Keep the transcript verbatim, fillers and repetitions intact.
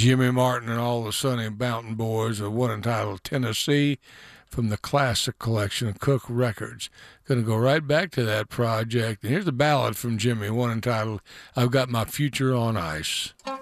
Jimmy Martin and all the Sunny Mountain Boys, with one entitled Tennessee from the classic collection of Cook Records. Going to go right back to that project. And here's a ballad from Jimmy, one entitled I've Got My Future on Ice.